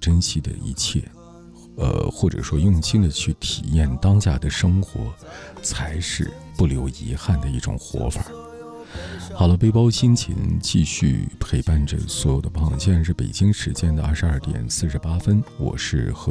珍惜的一切，或者说用心的去体验当下的生活，才是不留遗憾的一种活法。好了，背包心情继续陪伴着所有的朋友。现在是北京时间的22点48分，我是何